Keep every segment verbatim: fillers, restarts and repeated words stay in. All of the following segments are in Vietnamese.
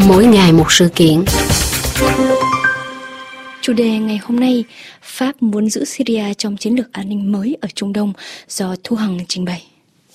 Mỗi ngày một sự kiện. Chủ đề ngày hôm nay, Pháp muốn giữ Syria trong chiến lược an ninh mới ở Trung Đông, do Thu Hằng trình bày.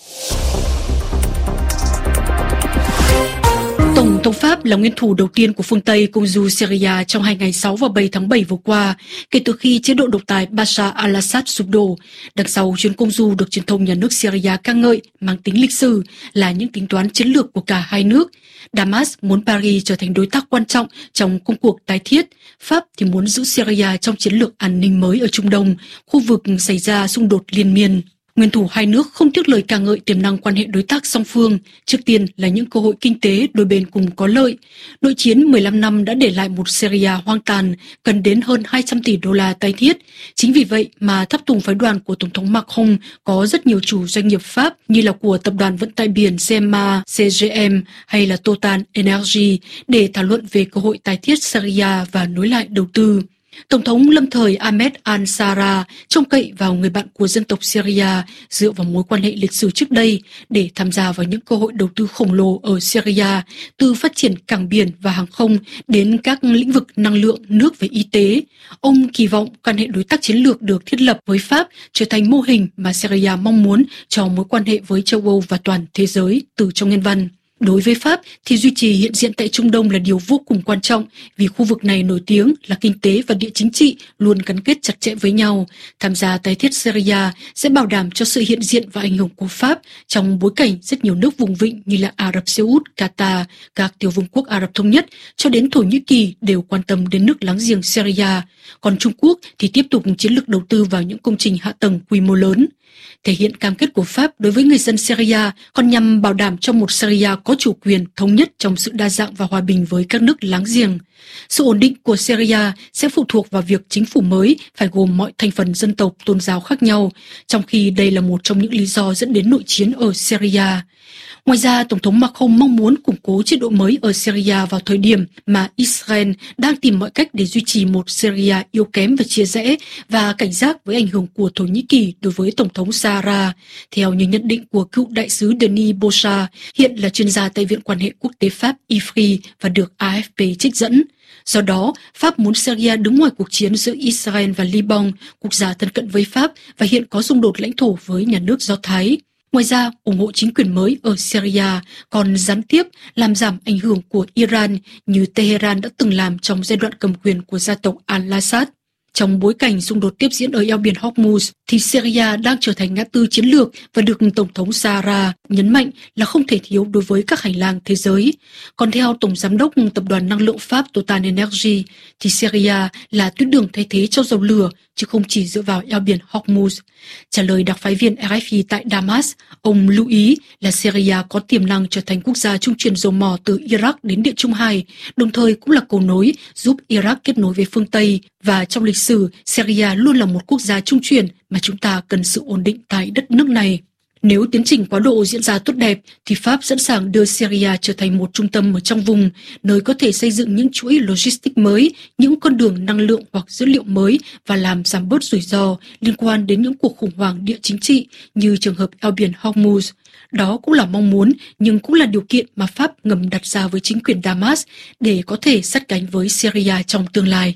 Tổng thống Pháp là nguyên thủ đầu tiên của phương Tây công du Syria trong hai ngày sáu và bảy tháng bảy vừa qua, kể từ khi chế độ độc tài Bashar al-Assad sụp đổ. Đằng sau chuyến công du được truyền thông nhà nước Syria ca ngợi mang tính lịch sử là những tính toán chiến lược của cả hai nước. Damas muốn Paris trở thành đối tác quan trọng trong công cuộc tái thiết. Pháp thì muốn giữ Syria trong chiến lược an ninh mới ở Trung Đông, khu vực xảy ra xung đột liên miên. Nguyên thủ hai nước không tiếc lời ca ngợi tiềm năng quan hệ đối tác song phương, trước tiên là những cơ hội kinh tế đôi bên cùng có lợi. Nội chiến mười lăm năm đã để lại một Syria hoang tàn, cần đến hơn hai trăm tỷ đô la tái thiết. Chính vì vậy mà tháp tùng phái đoàn của Tổng thống Macron có rất nhiều chủ doanh nghiệp Pháp như là của Tập đoàn Vận tải biển xê em a, xê giê em hay là Total Energy để thảo luận về cơ hội tái thiết Syria và nối lại đầu tư. Tổng thống lâm thời Ahmed al-Shara trông cậy vào người bạn của dân tộc Syria dựa vào mối quan hệ lịch sử trước đây để tham gia vào những cơ hội đầu tư khổng lồ ở Syria, từ phát triển cảng biển và hàng không đến các lĩnh vực năng lượng, nước và y tế. Ông kỳ vọng quan hệ đối tác chiến lược được thiết lập với Pháp trở thành mô hình mà Syria mong muốn cho mối quan hệ với châu Âu và toàn thế giới, từ trong nhân văn. Đối với Pháp thì duy trì hiện diện tại Trung Đông là điều vô cùng quan trọng vì khu vực này nổi tiếng là kinh tế và địa chính trị luôn gắn kết chặt chẽ với nhau. Tham gia tái thiết Syria sẽ bảo đảm cho sự hiện diện và ảnh hưởng của Pháp trong bối cảnh rất nhiều nước vùng vịnh như là Ả Rập Xê Út, Qatar, các tiểu vương quốc Ả Rập Thống Nhất cho đến Thổ Nhĩ Kỳ đều quan tâm đến nước láng giềng Syria. Còn Trung Quốc thì tiếp tục chiến lược đầu tư vào những công trình hạ tầng quy mô lớn. Thể hiện cam kết của Pháp đối với người dân Syria còn nhằm bảo đảm cho một Syria có chủ quyền thống nhất trong sự đa dạng và hòa bình với các nước láng giềng. Sự ổn định của Syria sẽ phụ thuộc vào việc chính phủ mới phải gồm mọi thành phần dân tộc, tôn giáo khác nhau, trong khi đây là một trong những lý do dẫn đến nội chiến ở Syria. Ngoài ra, Tổng thống Macron mong muốn củng cố chế độ mới ở Syria vào thời điểm mà Israel đang tìm mọi cách để duy trì một Syria yếu kém và chia rẽ và cảnh giác với ảnh hưởng của Thổ Nhĩ Kỳ đối với Tổng thống Sahara, theo như nhận định của cựu đại sứ Denis Bouchard, hiện là chuyên gia tại Viện quan hệ quốc tế Pháp I F R I và được A F P trích dẫn. Do đó, Pháp muốn Syria đứng ngoài cuộc chiến giữa Israel và Liban, quốc gia thân cận với Pháp và hiện có xung đột lãnh thổ với nhà nước Do Thái. Ngoài ra, ủng hộ chính quyền mới ở Syria còn gián tiếp làm giảm ảnh hưởng của Iran như Tehran đã từng làm trong giai đoạn cầm quyền của gia tộc al-Assad. Trong bối cảnh xung đột tiếp diễn ở eo biển Hormuz, thì Syria đang trở thành ngã tư chiến lược và được Tổng thống Sahara nhấn mạnh là không thể thiếu đối với các hành lang thế giới. Còn theo Tổng Giám đốc Tập đoàn Năng lượng Pháp Total Energy, thì Syria là tuyến đường thay thế cho dầu lửa, chứ không chỉ dựa vào eo biển Hormuz. Trả lời đặc phái viên R F I tại Damas, ông lưu ý là Syria có tiềm năng trở thành quốc gia trung chuyển dầu mỏ từ Iraq đến Địa Trung Hải, đồng thời cũng là cầu nối giúp Iraq kết nối với phương Tây. Và trong lịch sử, Syria luôn là một quốc gia trung chuyển mà chúng ta cần sự ổn định tại đất nước này. Nếu tiến trình quá độ diễn ra tốt đẹp, thì Pháp sẵn sàng đưa Syria trở thành một trung tâm ở trong vùng, nơi có thể xây dựng những chuỗi logistics mới, những con đường năng lượng hoặc dữ liệu mới và làm giảm bớt rủi ro liên quan đến những cuộc khủng hoảng địa chính trị như trường hợp eo biển Hormuz. Đó cũng là mong muốn, nhưng cũng là điều kiện mà Pháp ngầm đặt ra với chính quyền Damas để có thể sát cánh với Syria trong tương lai.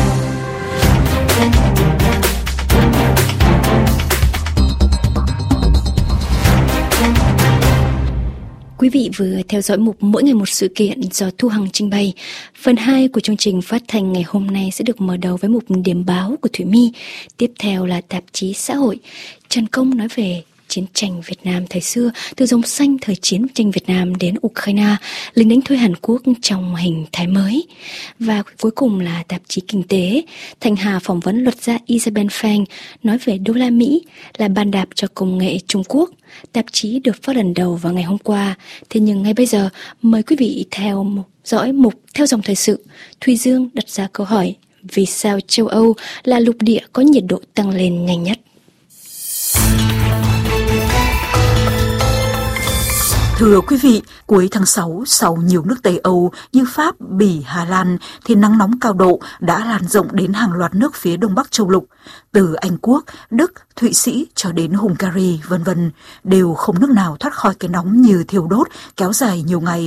Quý vị vừa theo dõi mục Mỗi ngày một sự kiện do Thu Hằng trình bày. Phần hai của chương trình phát thanh ngày hôm nay sẽ được mở đầu với mục điểm báo của Thủy My. Tiếp theo là tạp chí xã hội. Trần Công nói về chiến tranh Việt Nam thời xưa, từ dòng xanh thời chiến tranh Việt Nam đến Ukraine, lính đánh thuê Hàn Quốc trong hình thái mới. Và cuối cùng là tạp chí kinh tế. Thanh Hà phỏng vấn luật gia Isabel Fang nói về đô la Mỹ là bàn đạp cho công nghệ Trung Quốc. Tạp chí được phát lần đầu vào ngày hôm qua. Thế nhưng ngay bây giờ, mời quý vị theo dõi mục Theo dòng thời sự. Thùy Dương đặt ra câu hỏi: vì sao châu Âu là lục địa có nhiệt độ tăng lên nhanh nhất? Thưa quý vị, cuối tháng sáu, sau nhiều nước Tây Âu như Pháp, Bỉ, Hà Lan, thì nắng nóng cao độ đã lan rộng đến hàng loạt nước phía Đông Bắc châu lục. Từ Anh Quốc, Đức, Thụy Sĩ cho đến Hungary, vân vân đều không nước nào thoát khỏi cái nóng như thiêu đốt kéo dài nhiều ngày.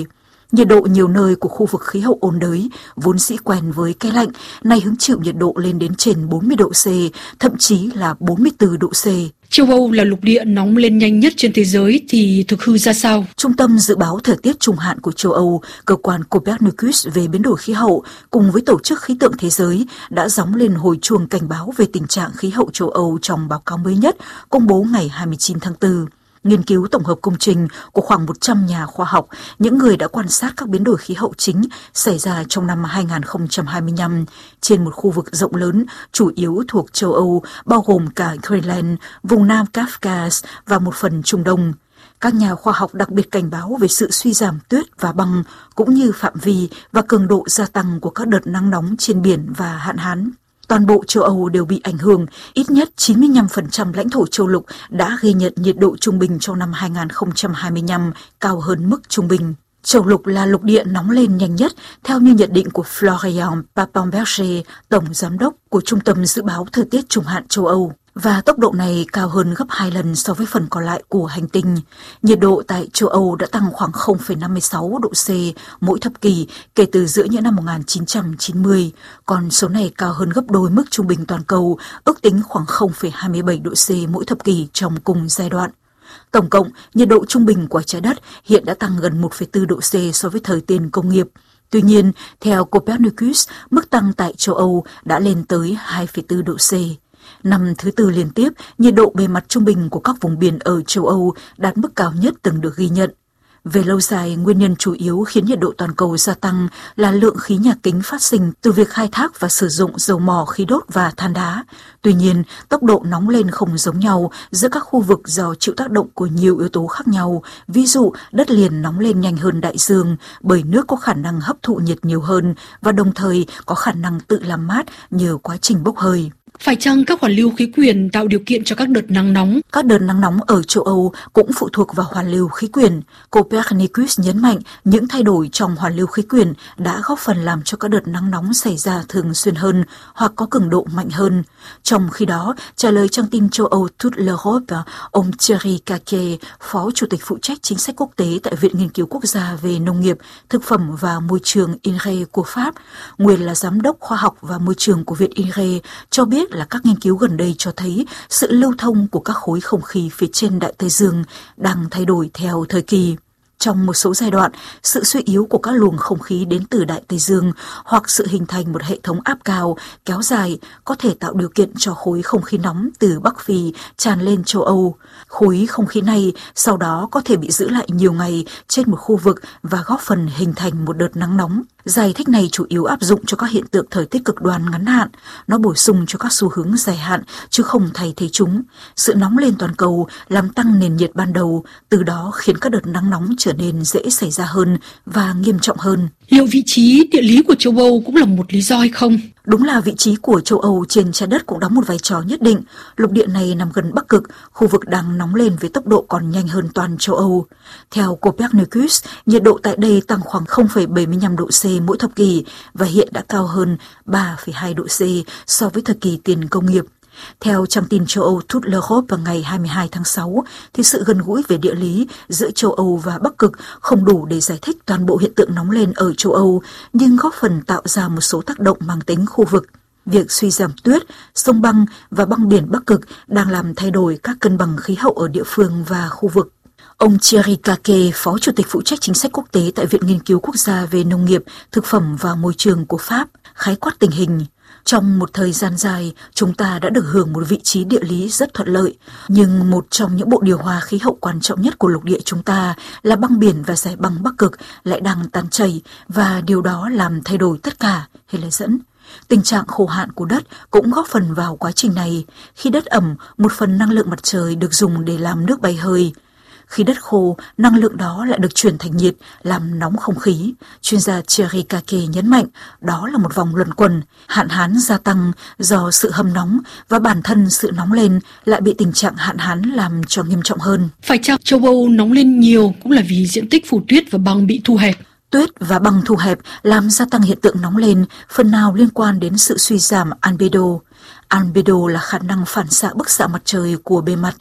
Nhiệt độ nhiều nơi của khu vực khí hậu ôn đới, vốn dĩ quen với cái lạnh, nay hứng chịu nhiệt độ lên đến trên bốn mươi độ C, thậm chí là bốn mươi tư độ C. Châu Âu là lục địa nóng lên nhanh nhất trên thế giới thì thực hư ra sao? Trung tâm Dự báo Thời tiết Trung hạn của châu Âu, cơ quan Copernicus về biến đổi khí hậu cùng với Tổ chức Khí tượng Thế giới đã gióng lên hồi chuông cảnh báo về tình trạng khí hậu châu Âu trong báo cáo mới nhất công bố ngày hai mươi chín tháng tư. Nghiên cứu tổng hợp công trình của khoảng một trăm nhà khoa học, những người đã quan sát các biến đổi khí hậu chính xảy ra trong năm hai nghìn không trăm hai mươi lăm trên một khu vực rộng lớn, chủ yếu thuộc châu Âu, bao gồm cả Greenland, vùng Nam Caucasus và một phần Trung Đông. Các nhà khoa học đặc biệt cảnh báo về sự suy giảm tuyết và băng, cũng như phạm vi và cường độ gia tăng của các đợt nắng nóng trên biển và hạn hán. Toàn bộ châu Âu đều bị ảnh hưởng, ít nhất chín mươi lăm phần trăm lãnh thổ châu lục đã ghi nhận nhiệt độ trung bình trong năm hai nghìn không trăm hai mươi lăm cao hơn mức trung bình. Châu lục là lục địa nóng lên nhanh nhất, theo như nhận định của Florian Pappenberger, Tổng Giám đốc của Trung tâm Dự báo Thời tiết Trung hạn châu Âu. Và tốc độ này cao hơn gấp hai lần so với phần còn lại của hành tinh. Nhiệt độ tại châu Âu đã tăng khoảng không phẩy năm mươi sáu độ C mỗi thập kỷ kể từ giữa những năm một nghìn chín trăm chín mươi. Còn số này cao hơn gấp đôi mức trung bình toàn cầu, ước tính khoảng không phẩy hai mươi bảy độ C mỗi thập kỷ trong cùng giai đoạn. Tổng cộng, nhiệt độ trung bình của trái đất hiện đã tăng gần một phẩy bốn độ C so với thời tiền công nghiệp. Tuy nhiên, theo Copernicus, mức tăng tại châu Âu đã lên tới hai phẩy bốn độ C. Năm thứ tư liên tiếp, nhiệt độ bề mặt trung bình của các vùng biển ở châu Âu đạt mức cao nhất từng được ghi nhận. Về lâu dài, nguyên nhân chủ yếu khiến nhiệt độ toàn cầu gia tăng là lượng khí nhà kính phát sinh từ việc khai thác và sử dụng dầu mỏ, khí đốt và than đá. Tuy nhiên, tốc độ nóng lên không giống nhau giữa các khu vực do chịu tác động của nhiều yếu tố khác nhau. Ví dụ, đất liền nóng lên nhanh hơn đại dương bởi nước có khả năng hấp thụ nhiệt nhiều hơn và đồng thời có khả năng tự làm mát nhờ quá trình bốc hơi. Phải chăng các hoàn lưu khí quyển tạo điều kiện cho các đợt nắng nóng? Các đợt nắng nóng ở châu Âu cũng phụ thuộc vào hoàn lưu khí quyển. Copernicus nhấn mạnh những thay đổi trong hoàn lưu khí quyển đã góp phần làm cho các đợt nắng nóng xảy ra thường xuyên hơn hoặc có cường độ mạnh hơn. Trong khi đó, trả lời trang tin châu Âu Toute l'Europe, ông Thierry Cake, Phó Chủ tịch phụ trách chính sách quốc tế tại Viện Nghiên cứu Quốc gia về Nông nghiệp, Thực phẩm và Môi trường I N R E của Pháp, nguyên là Giám đốc Khoa học và Môi trường của Viện I N R E, cho biết là các nghiên cứu gần đây cho thấy sự lưu thông của các khối không khí phía trên Đại Tây Dương đang thay đổi theo thời kỳ. Trong một số giai đoạn, sự suy yếu của các luồng không khí đến từ Đại Tây Dương hoặc sự hình thành một hệ thống áp cao kéo dài có thể tạo điều kiện cho khối không khí nóng từ Bắc Phi tràn lên châu Âu. Khối không khí này sau đó có thể bị giữ lại nhiều ngày trên một khu vực và góp phần hình thành một đợt nắng nóng. Giải thích này chủ yếu áp dụng cho các hiện tượng thời tiết cực đoan ngắn hạn, nó bổ sung cho các xu hướng dài hạn chứ không thay thế chúng. Sự nóng lên toàn cầu làm tăng nền nhiệt ban đầu, từ đó khiến các đợt nắng nóng trở nên dễ xảy ra hơn và nghiêm trọng hơn. Liệu vị trí địa lý của châu Âu cũng là một lý do hay không? Đúng là vị trí của châu Âu trên trái đất cũng đóng một vai trò nhất định. Lục địa này nằm gần Bắc Cực, khu vực đang nóng lên với tốc độ còn nhanh hơn toàn châu Âu. Theo Copernicus, nhiệt độ tại đây tăng khoảng không phẩy bảy mươi lăm độ C mỗi thập kỷ và hiện đã cao hơn ba phẩy hai độ C so với thời kỳ tiền công nghiệp. Theo trang tin châu Âu Toute l'Europe vào ngày hai mươi hai tháng sáu, thì sự gần gũi về địa lý giữa châu Âu và Bắc Cực không đủ để giải thích toàn bộ hiện tượng nóng lên ở châu Âu, nhưng góp phần tạo ra một số tác động mang tính khu vực. Việc suy giảm tuyết, sông băng và băng biển Bắc Cực đang làm thay đổi các cân bằng khí hậu ở địa phương và khu vực. Ông Thierry Cake, Phó Chủ tịch phụ trách chính sách quốc tế tại Viện Nghiên cứu Quốc gia về Nông nghiệp, Thực phẩm và Môi trường của Pháp, khái quát tình hình. Trong một thời gian dài, chúng ta đã được hưởng một vị trí địa lý rất thuận lợi, nhưng một trong những bộ điều hòa khí hậu quan trọng nhất của lục địa chúng ta là băng biển và dải băng Bắc Cực lại đang tan chảy và điều đó làm thay đổi tất cả, hay là dẫn. Tình trạng khô hạn của đất cũng góp phần vào quá trình này. Khi đất ẩm, một phần năng lượng mặt trời được dùng để làm nước bay hơi. Khi đất khô, năng lượng đó lại được chuyển thành nhiệt, làm nóng không khí. Chuyên gia Thierry Cake nhấn mạnh, đó là một vòng luẩn quẩn, hạn hán gia tăng do sự hâm nóng và bản thân sự nóng lên lại bị tình trạng hạn hán làm cho nghiêm trọng hơn. Phải chăng châu Âu nóng lên nhiều cũng là vì diện tích phủ tuyết và băng bị thu hẹp? Tuyết và băng thu hẹp làm gia tăng hiện tượng nóng lên, phần nào liên quan đến sự suy giảm albedo. Albedo là khả năng phản xạ bức xạ mặt trời của bề mặt.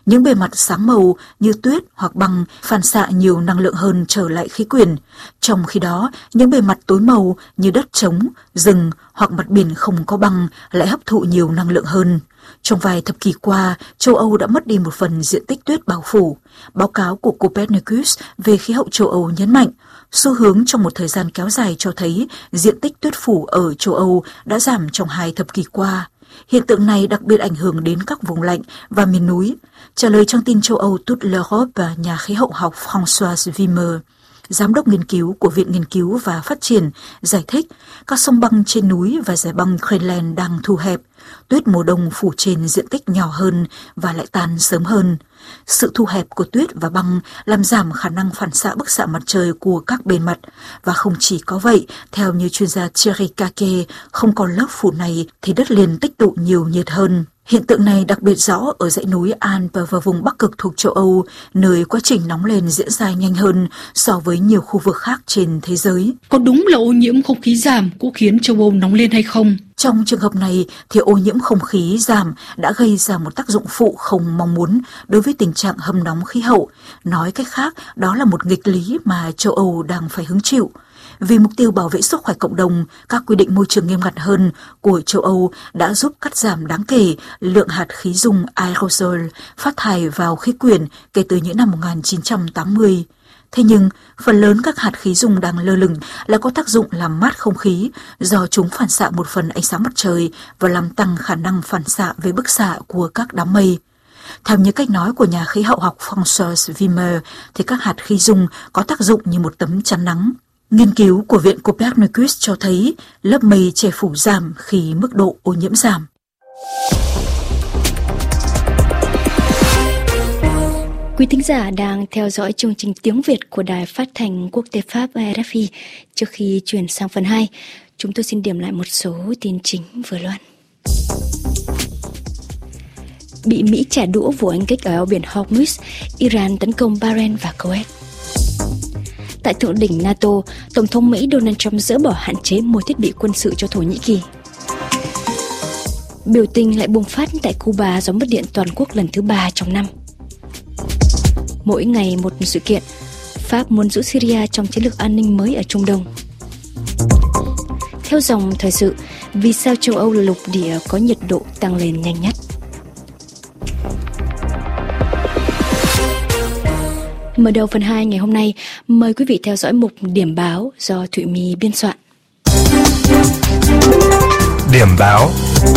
Những bề mặt sáng màu như tuyết hoặc băng phản xạ nhiều năng lượng hơn trở lại khí quyển. Trong khi đó, những bề mặt tối màu như đất trống, rừng hoặc mặt biển không có băng lại hấp thụ nhiều năng lượng hơn. Trong vài thập kỷ qua, châu Âu đã mất đi một phần diện tích tuyết bao phủ. Báo cáo của Copernicus về khí hậu châu Âu nhấn mạnh, xu hướng trong một thời gian kéo dài cho thấy diện tích tuyết phủ ở châu Âu đã giảm trong hai thập kỷ qua. Hiện tượng này đặc biệt ảnh hưởng đến các vùng lạnh và miền núi. Trả lời trang tin châu Âu Toute l'Europe, nhà khí hậu học Françoise Wimmer, giám đốc nghiên cứu của Viện Nghiên cứu và Phát triển, giải thích các sông băng trên núi và dải băng Greenland đang thu hẹp. Tuyết mùa đông phủ trên diện tích nhỏ hơn và lại tan sớm hơn. Sự thu hẹp của tuyết và băng làm giảm khả năng phản xạ bức xạ mặt trời của các bề mặt. Và không chỉ có vậy, theo như chuyên gia Thierry Cake, không còn lớp phủ này thì đất liền tích tụ nhiều nhiệt hơn. Hiện tượng này đặc biệt rõ ở dãy núi Alpes và vùng Bắc Cực thuộc châu Âu, nơi quá trình nóng lên diễn ra nhanh hơn so với nhiều khu vực khác trên thế giới. Có đúng là ô nhiễm không khí giảm cũng khiến châu Âu nóng lên hay không? Trong trường hợp này thì ô nhiễm không khí giảm đã gây ra một tác dụng phụ không mong muốn đối với tình trạng hâm nóng khí hậu. Nói cách khác, đó là một nghịch lý mà châu Âu đang phải hứng chịu. Vì mục tiêu bảo vệ sức khỏe cộng đồng, các quy định môi trường nghiêm ngặt hơn của châu Âu đã giúp cắt giảm đáng kể lượng hạt khí dung aerosol phát thải vào khí quyển kể từ những năm một nghìn chín trăm tám mươi. Thế nhưng, phần lớn các hạt khí dung đang lơ lửng là có tác dụng làm mát không khí do chúng phản xạ một phần ánh sáng mặt trời và làm tăng khả năng phản xạ về bức xạ của các đám mây. Theo như cách nói của nhà khí hậu học Françoise Wimmer, thì các hạt khí dung có tác dụng như một tấm chắn nắng. Nghiên cứu của Viện Copernicus cho thấy lớp mây che phủ giảm khi mức độ ô nhiễm giảm. Quý thính giả đang theo dõi chương trình tiếng Việt của Đài Phát thanh Quốc tế Pháp rờ ép i. Trước khi chuyển sang phần hai, chúng tôi xin điểm lại một số tin chính vừa loan. Bị Mỹ trả đũa vụ oanh kích ở eo biển Hormuz, Iran tấn công Bahrain và Kuwait. Tại thượng đỉnh NATO, Tổng thống Mỹ Donald Trump dỡ bỏ hạn chế mua thiết bị quân sự cho Thổ Nhĩ Kỳ. Biểu tình lại bùng phát tại Cuba do mất điện toàn quốc lần thứ ba trong năm. Mỗi ngày một sự kiện, Pháp muốn giữ Syria trong chiến lược an ninh mới ở Trung Đông. Theo dòng thời sự, vì sao châu Âu là lục địa có nhiệt độ tăng lên nhanh nhất? Mở đầu phần hai ngày hôm nay, mời quý vị theo dõi mục Điểm báo do Thụy My biên soạn. Điểm báo.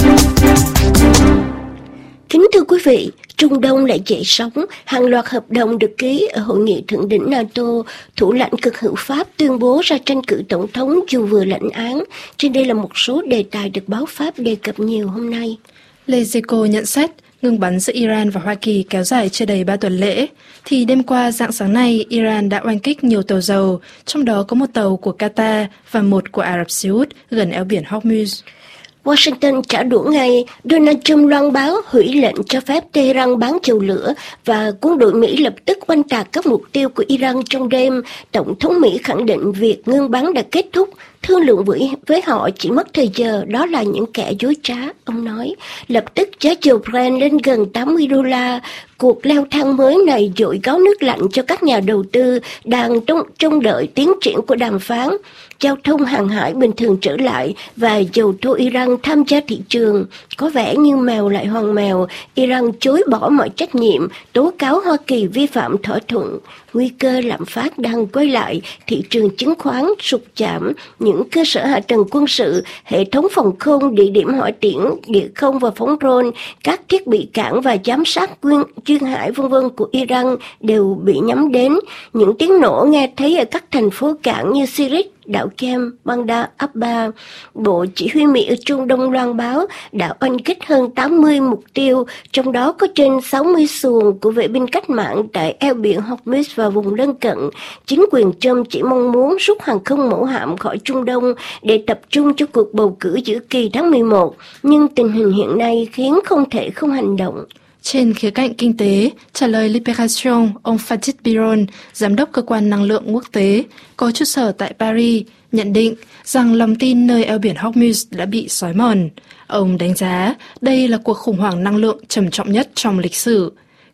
Kính thưa quý vị, Trung Đông lại dậy sóng, hàng loạt hợp đồng được ký ở hội nghị thượng đỉnh NATO. Thủ lãnh cực hữu Pháp tuyên bố ra tranh cử tổng thống dù vừa lãnh án. Trên đây là một số đề tài được báo Pháp đề cập nhiều hôm nay. Les Echos nhận xét, ngừng bắn giữa Iran và Hoa Kỳ kéo dài chưa đầy ba tuần lễ, thì đêm qua rạng sáng nay Iran đã oanh kích nhiều tàu dầu, trong đó có một tàu của Qatar và một của Ả Rập Xê Út gần eo biển Hormuz. Washington trả đũa ngay, Donald Trump loan báo hủy lệnh cho phép Tehran bán dầu lửa và quân đội Mỹ lập tức oanh tạc các mục tiêu của Iran trong đêm. Tổng thống Mỹ khẳng định việc ngưng bắn đã kết thúc, thương lượng với, với họ chỉ mất thời giờ, đó là những kẻ dối trá, ông nói. Lập tức giá dầu Brent lên gần tám mươi đô la. Cuộc leo thang mới này dội gáo nước lạnh cho các nhà đầu tư đang trông, trông đợi tiến triển của đàm phán. Giao thông hàng hải bình thường trở lại và dầu thô Iran tham gia thị trường. Có vẻ như mèo lại hoàng mèo, Iran chối bỏ mọi trách nhiệm, tố cáo Hoa Kỳ vi phạm thỏa thuận. Nguy cơ lạm phát đang quay lại, thị trường chứng khoán sụt giảm, những cơ sở hạ tầng quân sự, hệ thống phòng không, địa điểm hỏa tiễn, địa không và phóng drone, các thiết bị cảng và giám sát duyên hải vân vân của Iran đều bị nhắm đến. Những tiếng nổ nghe thấy ở các thành phố cảng như Sirik, đảo Kem, Bandar Abbas. Bộ Chỉ huy Mỹ ở Trung Đông loan báo đã oanh kích hơn tám mươi mục tiêu, trong đó có trên sáu mươi xuồng của vệ binh cách mạng tại eo biển Hormuz và vùng lân cận. Chính quyền Trump chỉ mong muốn rút hàng không mẫu hạm khỏi Trung Đông để tập trung cho cuộc bầu cử giữa kỳ tháng mười một, nhưng tình hình hiện nay khiến không thể không hành động. Trên khía cạnh kinh tế, trả lời Libération, ông Fatih Birol, giám đốc cơ quan năng lượng quốc tế, có trụ sở tại Paris, nhận định rằng lòng tin nơi eo biển Hormuz đã bị xói mòn. Ông đánh giá đây là cuộc khủng hoảng năng lượng trầm trọng nhất trong lịch sử.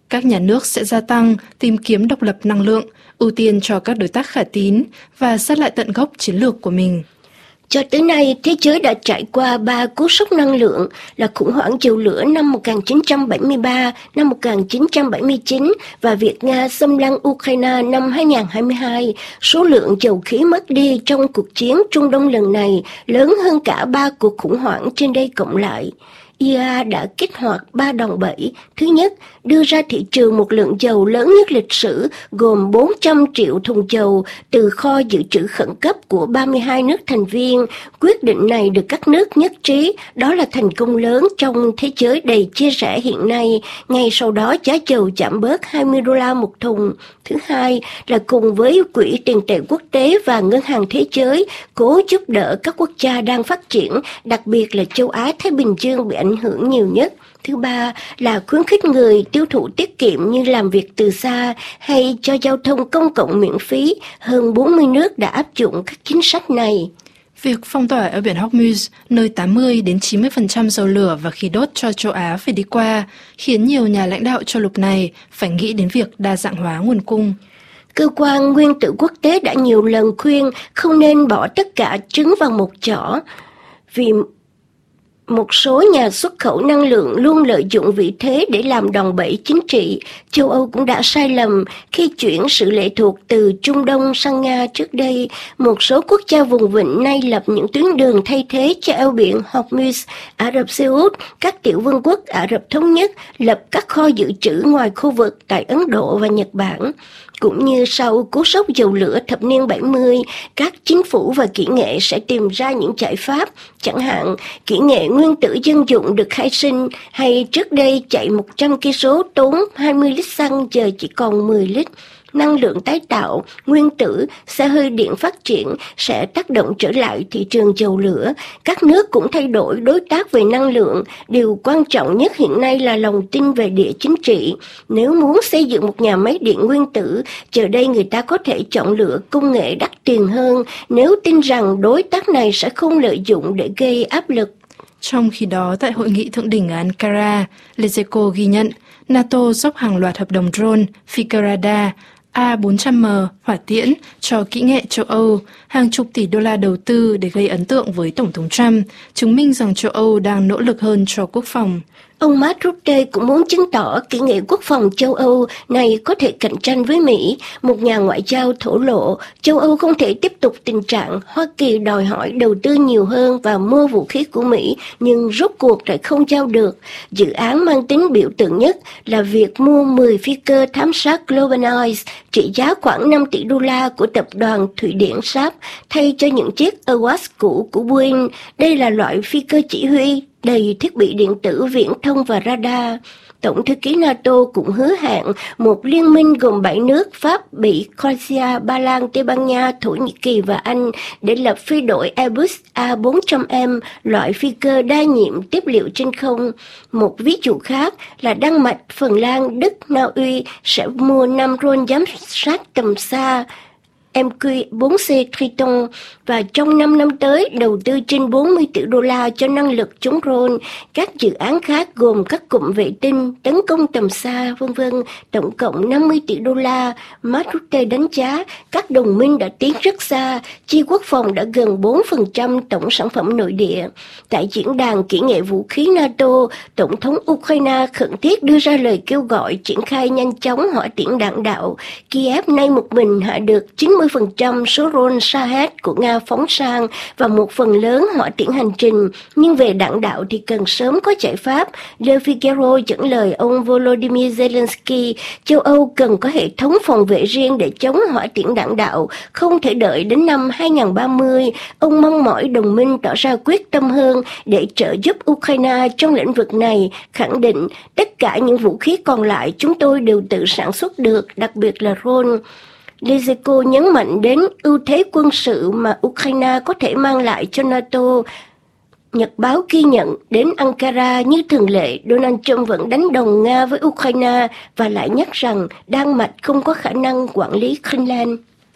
các nhà nước sẽ gia tăng tìm kiếm độc lập năng lượng, ưu tiên cho các đối tác khả tín và sát lại tận gốc chiến lược của mình. Cho tới nay, thế giới đã trải qua ba cú sốc năng lượng là khủng hoảng dầu lửa năm một nghìn chín trăm bảy mươi ba, năm một nghìn chín trăm bảy mươi chín và việc Nga xâm lăng Ukraine năm hai nghìn không trăm hai mươi hai. Số lượng dầu khí mất đi trong cuộc chiến Trung Đông lần này lớn hơn cả ba cuộc khủng hoảng trên đây cộng lại. i e a đã kích hoạt ba đòn bẩy. Thứ nhất, đưa ra thị trường một lượng dầu lớn nhất lịch sử gồm bốn trăm triệu thùng dầu từ kho dự trữ khẩn cấp của ba mươi hai nước thành viên. Quyết định này được các nước nhất trí, đó là thành công lớn trong thế giới đầy chia rẽ hiện nay. Ngay sau đó giá dầu giảm bớt hai mươi đô la một thùng. Thứ hai là cùng với Quỹ tiền tệ quốc tế và Ngân hàng Thế giới cố giúp đỡ các quốc gia đang phát triển, đặc biệt là châu Á-Thái Bình Dương bị ảnh hưởng nhiều nhất. Thứ ba là khuyến khích người tiêu thụ tiết kiệm như làm việc từ xa hay cho giao thông công cộng miễn phí. Hơn bốn mươi nước đã áp dụng các chính sách này. Việc phong tỏa ở biển Hormuz, nơi tám mươi đến chín mươi phần trăm dầu lửa và khí đốt cho châu Á phải đi qua, khiến nhiều nhà lãnh đạo châu lục này phải nghĩ đến việc đa dạng hóa nguồn cung. Cơ quan nguyên tử quốc tế đã nhiều lần khuyên không nên bỏ tất cả trứng vào một chỏ, vì một số nhà xuất khẩu năng lượng luôn lợi dụng vị thế để làm đòn bẩy chính trị. Châu Âu cũng đã sai lầm khi chuyển sự lệ thuộc từ Trung Đông sang Nga trước đây. Một số quốc gia vùng vịnh nay lập những tuyến đường thay thế cho eo biển Hormuz. Ả Rập Xê Út, các tiểu vương quốc Ả Rập Thống Nhất lập các kho dự trữ ngoài khu vực tại Ấn Độ và Nhật Bản. Cũng như sau cú sốc dầu lửa thập niên bảy mươi, các chính phủ và kỹ nghệ sẽ tìm ra những giải pháp, chẳng hạn kỹ nghệ nguyên tử dân dụng được khai sinh, hay trước đây chạy một trăm cây số tốn hai mươi lít xăng giờ chỉ còn mười lít. Năng lượng tái tạo, nguyên tử, xe hơi điện phát triển sẽ tác động trở lại thị trường dầu lửa. Các nước cũng thay đổi đối tác về năng lượng. Điều quan trọng nhất hiện nay là lòng tin về địa chính trị. Nếu muốn xây dựng một nhà máy điện nguyên tử, giờ đây người ta có thể chọn lựa công nghệ đắt tiền hơn nếu tin rằng đối tác này sẽ không lợi dụng để gây áp lực. Trong khi đó, tại hội nghị thượng đỉnh ở Ankara, Lezeko ghi nhận NATO dốc hàng loạt hợp đồng drone, phi cơ radar, A bốn trăm M, hỏa tiễn cho kỹ nghệ châu Âu, hàng chục tỷ đô la đầu tư để gây ấn tượng với Tổng thống Trump, chứng minh rằng châu Âu đang nỗ lực hơn cho quốc phòng. Ông Mark Rutte cũng muốn chứng tỏ kỹ nghệ quốc phòng châu Âu này có thể cạnh tranh với Mỹ. Một nhà ngoại giao thổ lộ, châu Âu không thể tiếp tục tình trạng Hoa Kỳ đòi hỏi đầu tư nhiều hơn và mua vũ khí của Mỹ, nhưng rốt cuộc lại không giao được. Dự án mang tính biểu tượng nhất là việc mua mười phi cơ thám sát Globalize trị giá khoảng năm tỷ đô la của tập đoàn Thụy Điển Saab thay cho những chiếc Airbus cũ của Boeing. Đây là loại phi cơ chỉ huy đầy thiết bị điện tử, viễn thông và radar. Tổng thư ký NATO cũng hứa hẹn một liên minh gồm bảy nước Pháp, Bỉ, Croatia, Ba Lan, Tây Ban Nha, Thổ Nhĩ Kỳ và Anh để lập phi đội Airbus A bốn trăm M, loại phi cơ đa nhiệm tiếp liệu trên không. Một ví dụ khác là Đan Mạch, Phần Lan, Đức, Na Uy sẽ mua năm drone giám sát tầm xa em quy bốn C Triton và trong năm năm tới đầu tư trên bốn mươi tỷ đô la cho năng lực chống drone. Các dự án khác gồm các cụm vệ tinh, tấn công tầm xa, vân vân, tổng cộng năm mươi tỷ đô la. Mark Rutte đánh giá các đồng minh đã tiến rất xa, chi quốc phòng đã gần bốn phần trăm tổng sản phẩm nội địa. Tại diễn đàn kỹ nghệ vũ khí NATO, Tổng thống Ukraine khẩn thiết đưa ra lời kêu gọi triển khai nhanh chóng hỏa tiễn đạn đạo. Kiev nay một mình hạ được chín mươi phần trăm số drone Shahed của Nga phóng sang và một phần lớn hỏa tiễn hành trình, nhưng về đạn đạo thì cần sớm có giải pháp. Le Figaro dẫn lời ông Volodymyr Zelensky, châu Âu cần có hệ thống phòng vệ riêng để chống hỏa tiễn đạn đạo, không thể đợi đến năm hai không ba mươi. Ông mong mỏi đồng minh tỏ ra quyết tâm hơn để trợ giúp Ukraine trong lĩnh vực này, khẳng định tất cả những vũ khí còn lại chúng tôi đều tự sản xuất được, đặc biệt là drone. Lezeko nhấn mạnh đến ưu thế quân sự mà Ukraine có thể mang lại cho NATO. Nhật báo ghi nhận đến Ankara như thường lệ, Donald Trump vẫn đánh đồng Nga với Ukraine và lại nhắc rằng Đan Mạch không có khả năng quản lý Greenland.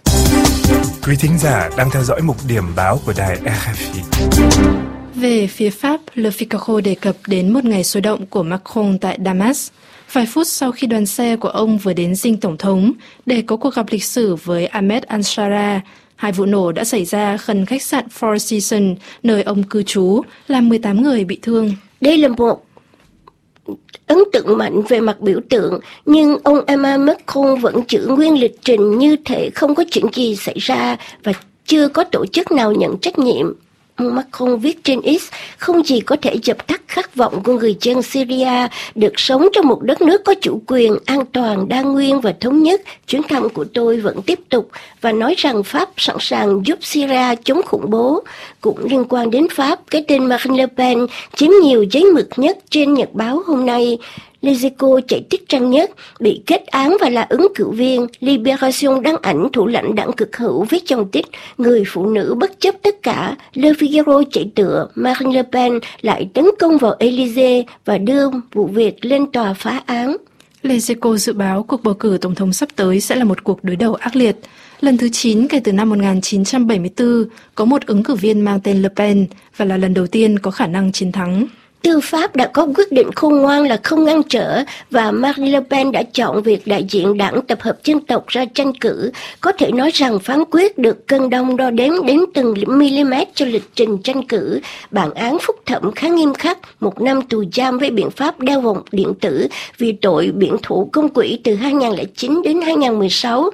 Quý thính giả đang theo dõi mục điểm báo của đài rờ ép i. Về phía Pháp, Le Figaro đề cập đến một ngày sôi động của Macron tại Damas. Vài phút sau khi đoàn xe của ông vừa đến dinh tổng thống để có cuộc gặp lịch sử với Ahmed Ansara, hai vụ nổ đã xảy ra gần khách sạn Four Seasons, nơi ông cư trú, làm mười tám người bị thương. Đây là một ấn tượng mạnh về mặt biểu tượng, nhưng ông Emmanuel Macron vẫn giữ nguyên lịch trình như thể không có chuyện gì xảy ra và chưa có tổ chức nào nhận trách nhiệm. Ông Macron viết trên X, không gì có thể dập tắt khát vọng của người dân Syria được sống trong một đất nước có chủ quyền, an toàn, đa nguyên và thống nhất. Chuyến thăm của tôi vẫn tiếp tục và nói rằng Pháp sẵn sàng giúp Syria chống khủng bố. Cũng liên quan đến Pháp, cái tên Marine Le Pen chiếm nhiều giấy mực nhất trên nhật báo hôm nay. Les Echos chạy tiết trang nhất, bị kết án và là ứng cử viên. Libération đăng ảnh thủ lãnh đảng cực hữu viết trong tích, người phụ nữ bất chấp tất cả. Le Figaro chạy tựa, Marine Le Pen lại tấn công vào Élysée và đưa vụ việc lên tòa phá án. Les Echos dự báo cuộc bầu cử tổng thống sắp tới sẽ là một cuộc đối đầu ác liệt. Lần thứ chín kể từ năm một nghìn chín trăm bảy mươi tư, có một ứng cử viên mang tên Le Pen và là lần đầu tiên có khả năng chiến thắng. Tư pháp đã có quyết định khôn ngoan là không ngăn trở và Marine Le Pen đã chọn việc đại diện đảng tập hợp dân tộc ra tranh cử. Có thể nói rằng phán quyết được cân đong đo đếm đến từng mm cho lịch trình tranh cử. Bản án phúc thẩm khá nghiêm khắc, một năm tù giam với biện pháp đeo vòng điện tử vì tội biển thủ công quỹ từ hai nghìn không trăm lẻ chín đến hai nghìn không trăm mười sáu.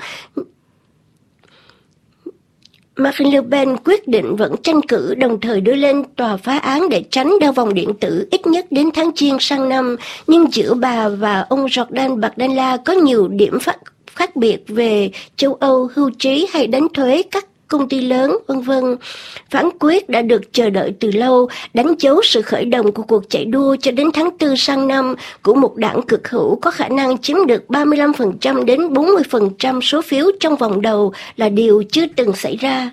Marine Le Pen quyết định vẫn tranh cử, đồng thời đưa lên tòa phá án để tránh đeo vòng điện tử ít nhất đến tháng Giêng sang năm. Nhưng giữa bà và ông Jordan Bardella có nhiều điểm phát, khác biệt về châu Âu, hưu trí hay đánh thuế các công ty lớn, vân vân. Phán quyết đã được chờ đợi từ lâu, đánh dấu sự khởi động của cuộc chạy đua cho đến tháng tư sang năm của một đảng cực hữu có khả năng chiếm được ba mươi lăm phần trăm đến bốn mươi phần trăm số phiếu trong vòng đầu là điều chưa từng xảy ra.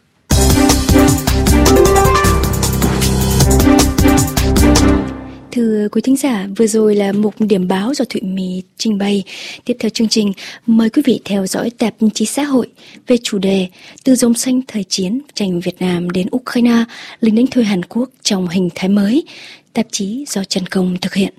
Thưa quý thính giả, vừa rồi là mục điểm báo do Thụy My trình bày. Tiếp theo chương trình, mời quý vị theo dõi tạp chí xã hội về chủ đề Từ dòng xanh thời chiến, tranh Việt Nam đến Ukraine, lính đánh thuê Hàn Quốc trong hình thái mới. Tạp chí do Trần Công thực hiện.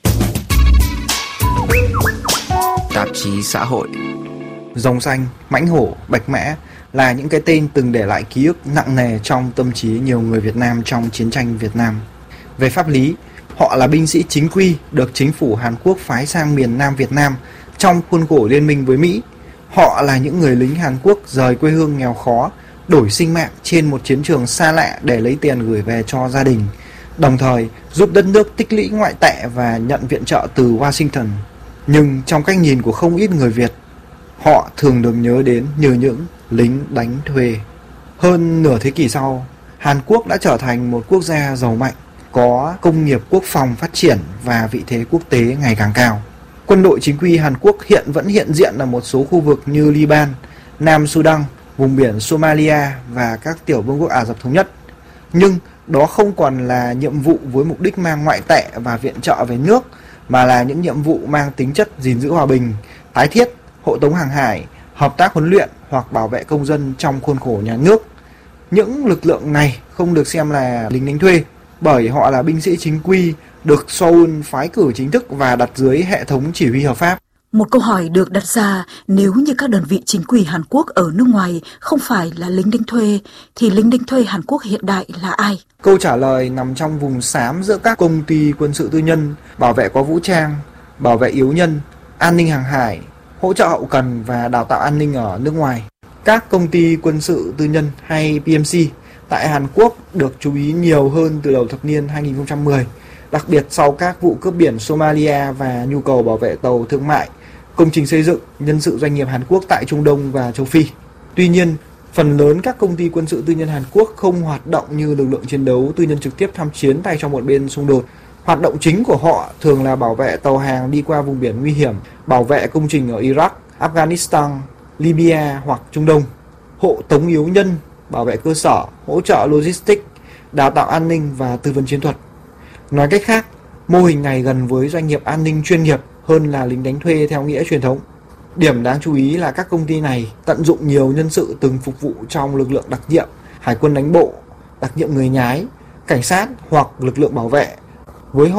Tạp chí xã hội. Rồng xanh, mãnh hổ, bạch mã là những cái tên từng để lại ký ức nặng nề trong tâm trí nhiều người Việt Nam trong chiến tranh Việt Nam. Về pháp lý, họ là binh sĩ chính quy được chính phủ Hàn Quốc phái sang miền Nam Việt Nam trong khuôn khổ liên minh với Mỹ. Họ là những người lính Hàn Quốc rời quê hương nghèo khó, đổi sinh mạng trên một chiến trường xa lạ để lấy tiền gửi về cho gia đình, đồng thời giúp đất nước tích lũy ngoại tệ và nhận viện trợ từ Washington. Nhưng trong cách nhìn của không ít người Việt, họ thường được nhớ đến như những lính đánh thuê. Hơn nửa thế kỷ sau, Hàn Quốc đã trở thành một quốc gia giàu mạnh, có công nghiệp quốc phòng phát triển và vị thế quốc tế ngày càng cao. Quân đội chính quy Hàn Quốc hiện vẫn hiện diện ở một số khu vực như Liban, Nam Sudan, vùng biển Somalia và các tiểu vương quốc Ả Rập Thống Nhất. Nhưng đó không còn là nhiệm vụ với mục đích mang ngoại tệ và viện trợ về nước, mà là những nhiệm vụ mang tính chất gìn giữ hòa bình, tái thiết, hộ tống hàng hải, hợp tác huấn luyện hoặc bảo vệ công dân trong khuôn khổ nhà nước. Những lực lượng này không được xem là lính đánh thuê, bởi họ là binh sĩ chính quy được Seoul phái cử chính thức và đặt dưới hệ thống chỉ huy hợp pháp. Một câu hỏi được đặt ra, nếu như các đơn vị chính quy Hàn Quốc ở nước ngoài không phải là lính đánh thuê, thì lính đánh thuê Hàn Quốc hiện đại là ai? Câu trả lời nằm trong vùng xám giữa các công ty quân sự tư nhân, bảo vệ có vũ trang, bảo vệ yếu nhân, an ninh hàng hải, hỗ trợ hậu cần và đào tạo an ninh ở nước ngoài. Các công ty quân sự tư nhân hay pê em xê tại Hàn Quốc được chú ý nhiều hơn từ đầu thập niên hai nghìn không trăm mười, đặc biệt sau các vụ cướp biển Somalia và nhu cầu bảo vệ tàu thương mại, công trình xây dựng, nhân sự doanh nghiệp Hàn Quốc tại Trung Đông và châu Phi. Tuy nhiên, phần lớn các công ty quân sự tư nhân Hàn Quốc không hoạt động như lực lượng chiến đấu tư nhân trực tiếp tham chiến thay cho một bên xung đột. Hoạt động chính của họ thường là bảo vệ tàu hàng đi qua vùng biển nguy hiểm, bảo vệ công trình ở Iraq, Afghanistan, Libya hoặc Trung Đông, hộ tống yếu nhân, bảo vệ cơ sở, hỗ trợ logistics, đào tạo an ninh và tư vấn chiến thuật. Nói cách khác, mô hình này gần với doanh nghiệp an ninh chuyên nghiệp hơn là lính đánh thuê theo nghĩa truyền thống. Điểm đáng chú ý là các công ty này tận dụng nhiều nhân sự từng phục vụ trong lực lượng đặc nhiệm, hải quân đánh bộ, đặc nhiệm người nhái, cảnh sát hoặc lực lượng bảo vệ. Với họ,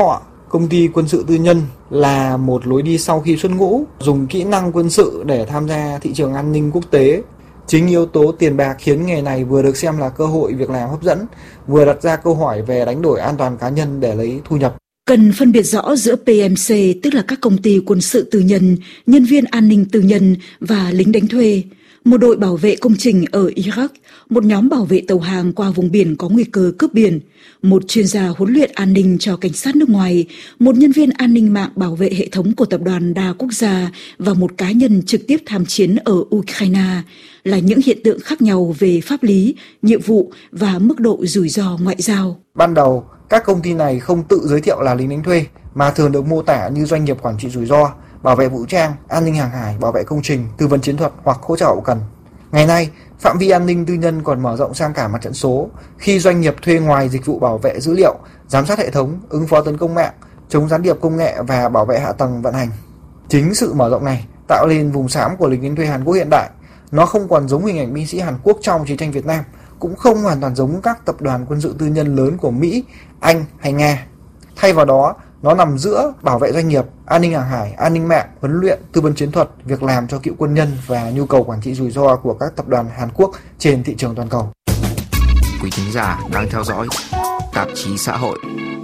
công ty quân sự tư nhân là một lối đi sau khi xuất ngũ, dùng kỹ năng quân sự để tham gia thị trường an ninh quốc tế. Chính yếu tố tiền bạc khiến nghề này vừa được xem là cơ hội việc làm hấp dẫn, vừa đặt ra câu hỏi về đánh đổi an toàn cá nhân để lấy thu nhập. Cần phân biệt rõ giữa pê em xê, tức là các công ty quân sự tư nhân, nhân viên an ninh tư nhân và lính đánh thuê, một đội bảo vệ công trình ở Iraq, một nhóm bảo vệ tàu hàng qua vùng biển có nguy cơ cướp biển, một chuyên gia huấn luyện an ninh cho cảnh sát nước ngoài, một nhân viên an ninh mạng bảo vệ hệ thống của tập đoàn đa quốc gia và một cá nhân trực tiếp tham chiến ở Ukraine là những hiện tượng khác nhau về pháp lý, nhiệm vụ và mức độ rủi ro ngoại giao. Ban đầu, các công ty này không tự giới thiệu là lính đánh thuê, mà thường được mô tả như doanh nghiệp quản trị rủi ro, bảo vệ vũ trang, an ninh hàng hải, bảo vệ công trình, tư vấn chiến thuật hoặc hỗ trợ hậu cần. Ngày nay, phạm vi an ninh tư nhân còn mở rộng sang cả mặt trận số, khi doanh nghiệp thuê ngoài dịch vụ bảo vệ dữ liệu, giám sát hệ thống, ứng phó tấn công mạng, chống gián điệp công nghệ và bảo vệ hạ tầng vận hành. Chính sự mở rộng này tạo nên vùng xám của lính đánh thuê Hàn Quốc hiện đại. Nó không còn giống hình ảnh binh sĩ Hàn Quốc trong chiến tranh Việt Nam, cũng không hoàn toàn giống các tập đoàn quân sự tư nhân lớn của Mỹ, Anh hay Nga. Thay vào đó, nó nằm giữa bảo vệ doanh nghiệp, an ninh hàng hải, an ninh mạng, huấn luyện, tư vấn chiến thuật, việc làm cho cựu quân nhân và nhu cầu quản trị rủi ro của các tập đoàn Hàn Quốc trên thị trường toàn cầu. Quý thính giả đang theo dõi tạp chí xã hội.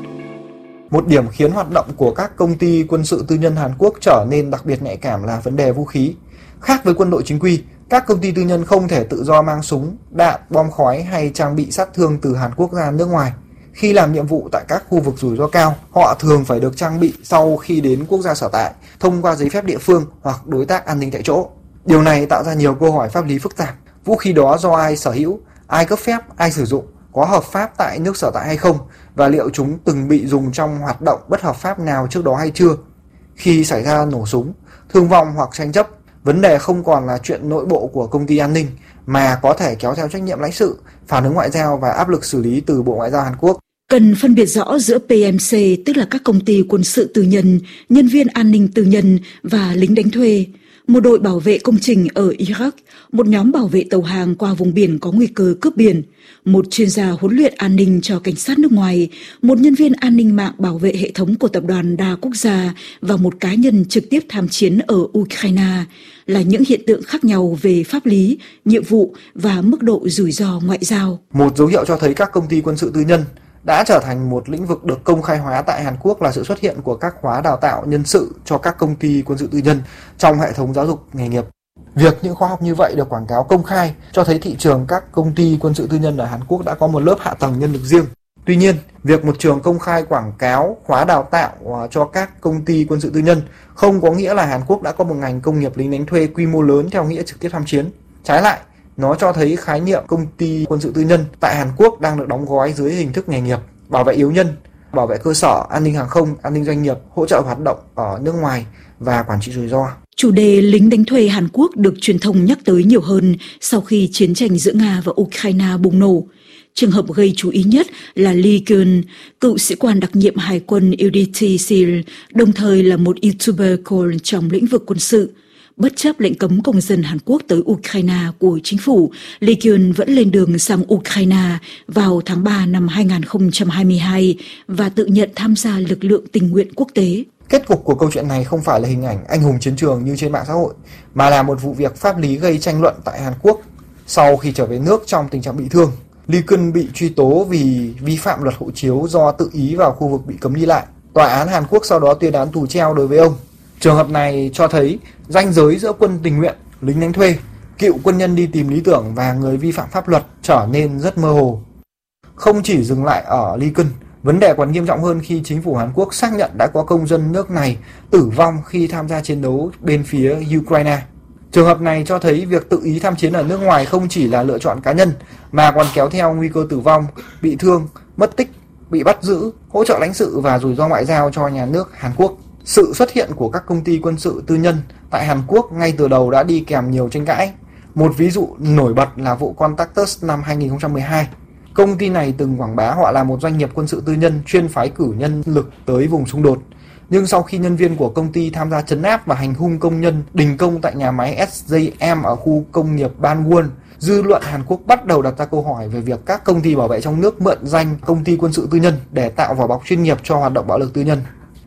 Một điểm khiến hoạt động của các công ty quân sự tư nhân Hàn Quốc trở nên đặc biệt nhạy cảm là vấn đề vũ khí. Khác với quân đội chính quy, các công ty tư nhân không thể tự do mang súng, đạn, bom khói hay trang bị sát thương từ Hàn Quốc ra nước ngoài. Khi làm nhiệm vụ tại các khu vực rủi ro cao, họ thường phải được trang bị sau khi đến quốc gia sở tại, thông qua giấy phép địa phương hoặc đối tác an ninh tại chỗ. Điều này tạo ra nhiều câu hỏi pháp lý phức tạp. Vũ khí đó do ai sở hữu, ai cấp phép, ai sử dụng, có hợp pháp tại nước sở tại hay không, và liệu chúng từng bị dùng trong hoạt động bất hợp pháp nào trước đó hay chưa. Khi xảy ra nổ súng, thương vong hoặc tranh chấp, vấn đề không còn là chuyện nội bộ của công ty an ninh, mà có thể kéo theo trách nhiệm lãnh sự, phản ứng ngoại giao và áp lực xử lý từ Bộ Ngoại giao Hàn Quốc. Cần phân biệt rõ giữa pê em xê, tức là các công ty quân sự tư nhân, nhân viên an ninh tư nhân và lính đánh thuê, một đội bảo vệ công trình ở Iraq, một nhóm bảo vệ tàu hàng qua vùng biển có nguy cơ cướp biển, một chuyên gia huấn luyện an ninh cho cảnh sát nước ngoài, một nhân viên an ninh mạng bảo vệ hệ thống của tập đoàn đa quốc gia và một cá nhân trực tiếp tham chiến ở Ukraine là những hiện tượng khác nhau về pháp lý, nhiệm vụ và mức độ rủi ro ngoại giao. Một dấu hiệu cho thấy các công ty quân sự tư nhân đã trở thành một lĩnh vực được công khai hóa tại Hàn Quốc là sự xuất hiện của các khóa đào tạo nhân sự cho các công ty quân sự tư nhân trong hệ thống giáo dục nghề nghiệp. Việc những khóa học như vậy được quảng cáo công khai cho thấy thị trường các công ty quân sự tư nhân ở Hàn Quốc đã có một lớp hạ tầng nhân lực riêng. Tuy nhiên, việc một trường công khai quảng cáo khóa đào tạo cho các công ty quân sự tư nhân không có nghĩa là Hàn Quốc đã có một ngành công nghiệp lính đánh thuê quy mô lớn theo nghĩa trực tiếp tham chiến. Trái lại, nó cho thấy khái niệm công ty quân sự tư nhân tại Hàn Quốc đang được đóng gói dưới hình thức nghề nghiệp, bảo vệ yếu nhân, bảo vệ cơ sở, an ninh hàng không, an ninh doanh nghiệp, hỗ trợ hoạt động ở nước ngoài và quản trị rủi ro. Chủ đề lính đánh thuê Hàn Quốc được truyền thông nhắc tới nhiều hơn sau khi chiến tranh giữa Nga và Ukraine bùng nổ. Trường hợp gây chú ý nhất là Lee Kyun, cựu sĩ quan đặc nhiệm Hải quân u đê tê SEAL, đồng thời là một YouTuber call trong lĩnh vực quân sự. Bất chấp lệnh cấm công dân Hàn Quốc tới Ukraine của chính phủ, Lee Kyun vẫn lên đường sang Ukraine vào tháng ba năm hai không hai hai và tự nhận tham gia lực lượng tình nguyện quốc tế. Kết cục của câu chuyện này không phải là hình ảnh anh hùng chiến trường như trên mạng xã hội, mà là một vụ việc pháp lý gây tranh luận tại Hàn Quốc. Sau khi trở về nước trong tình trạng bị thương, Lee Kyun bị truy tố vì vi phạm luật hộ chiếu do tự ý vào khu vực bị cấm đi lại. Tòa án Hàn Quốc sau đó tuyên án tù treo đối với ông. Trường hợp này cho thấy ranh giới giữa quân tình nguyện, lính đánh thuê, cựu quân nhân đi tìm lý tưởng và người vi phạm pháp luật trở nên rất mơ hồ. Không chỉ dừng lại ở Lee Kyun, vấn đề còn nghiêm trọng hơn khi chính phủ Hàn Quốc xác nhận đã có công dân nước này tử vong khi tham gia chiến đấu bên phía Ukraine. Trường hợp này cho thấy việc tự ý tham chiến ở nước ngoài không chỉ là lựa chọn cá nhân mà còn kéo theo nguy cơ tử vong, bị thương, mất tích, bị bắt giữ, hỗ trợ lãnh sự và rủi ro ngoại giao cho nhà nước Hàn Quốc. Sự xuất hiện của các công ty quân sự tư nhân tại Hàn Quốc ngay từ đầu đã đi kèm nhiều tranh cãi. Một ví dụ nổi bật là vụ Contactus năm hai không một hai. Công ty này từng quảng bá họ là một doanh nghiệp quân sự tư nhân chuyên phái cử nhân lực tới vùng xung đột. Nhưng sau khi nhân viên của công ty tham gia trấn áp và hành hung công nhân đình công tại nhà máy ét gi em ở khu công nghiệp Banwon, dư luận Hàn Quốc bắt đầu đặt ra câu hỏi về việc các công ty bảo vệ trong nước mượn danh công ty quân sự tư nhân để tạo vỏ bọc chuyên nghiệp cho hoạt động bạo lực tư nhân.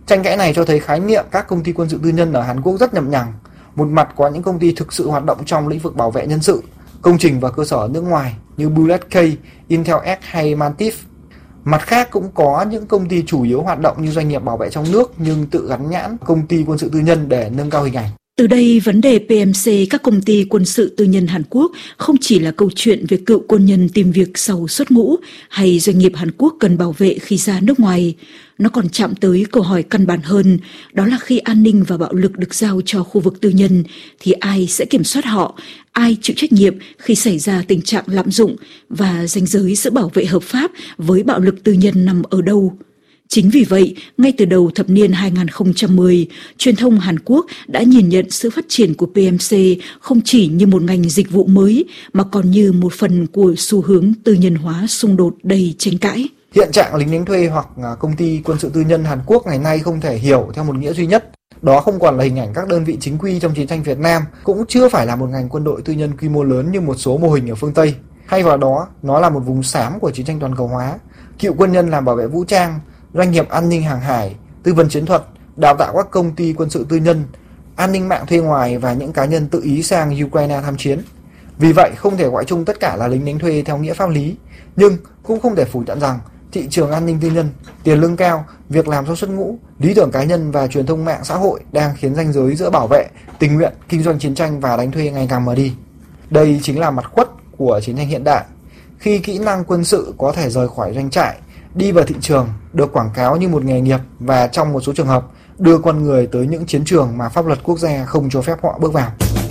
Tranh cãi này cho thấy khái niệm các công ty quân sự tư nhân ở Hàn Quốc rất nhập nhằng. Một mặt có những công ty thực sự hoạt động trong lĩnh vực bảo vệ nhân sự, công trình và cơ sở ở nước ngoài như Bullet K, Intel X hay Mantis. Mặt khác cũng có những công ty chủ yếu hoạt động như doanh nghiệp bảo vệ trong nước nhưng tự gắn nhãn công ty quân sự tư nhân để nâng cao hình ảnh. Từ đây, vấn đề pê em xê các công ty quân sự tư nhân Hàn Quốc không chỉ là câu chuyện về cựu quân nhân tìm việc sau xuất ngũ hay doanh nghiệp Hàn Quốc cần bảo vệ khi ra nước ngoài. Nó còn chạm tới câu hỏi căn bản hơn, đó là khi an ninh và bạo lực được giao cho khu vực tư nhân, thì ai sẽ kiểm soát họ, ai chịu trách nhiệm khi xảy ra tình trạng lạm dụng và ranh giới giữa bảo vệ hợp pháp với bạo lực tư nhân nằm ở đâu. Chính vì vậy, ngay từ đầu thập niên hai không một không, truyền thông Hàn Quốc đã nhìn nhận sự phát triển của pê em xê không chỉ như một ngành dịch vụ mới, mà còn như một phần của xu hướng tư nhân hóa xung đột đầy tranh cãi. Hiện trạng lính đánh thuê hoặc công ty quân sự tư nhân Hàn Quốc ngày nay không thể hiểu theo một nghĩa duy nhất. Đó không còn là hình ảnh các đơn vị chính quy trong chiến tranh Việt Nam, cũng chưa phải là một ngành quân đội tư nhân quy mô lớn như một số mô hình ở phương Tây. Thay vào đó, nó là một vùng xám của chiến tranh toàn cầu hóa. Cựu quân nhân làm bảo vệ vũ trang, doanh nghiệp an ninh hàng hải, tư vấn chiến thuật, đào tạo các công ty quân sự tư nhân, an ninh mạng thuê ngoài và những cá nhân tự ý sang Ukraine tham chiến. Vì vậy, không thể gọi chung tất cả là lính đánh thuê theo nghĩa pháp lý, nhưng cũng không thể phủ nhận rằng thị trường an ninh tư nhân, tiền lương cao, việc làm sau xuất ngũ, lý tưởng cá nhân và truyền thông mạng xã hội đang khiến ranh giới giữa bảo vệ, tình nguyện, kinh doanh chiến tranh và đánh thuê ngày càng mờ đi. Đây chính là mặt khuất của chiến tranh hiện đại, khi kỹ năng quân sự có thể rời khỏi doanh trại, đi vào thị trường, được quảng cáo như một nghề nghiệp và trong một số trường hợp đưa con người tới những chiến trường mà pháp luật quốc gia không cho phép họ bước vào.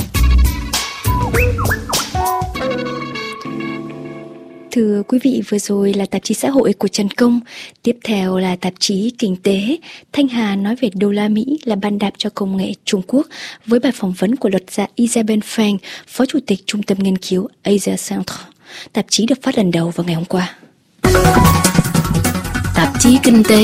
Thưa quý vị, vừa rồi là tạp chí xã hội của Trần Công. Tiếp theo là tạp chí Kinh tế. Thanh Hà nói về đô la Mỹ là bàn đạp cho công nghệ Trung Quốc với bài phỏng vấn của luật gia Isabelle Feng, Phó Chủ tịch Trung tâm Nghiên cứu Asia Center. Tạp chí được phát lần đầu vào ngày hôm qua. Tạp chí Kinh tế.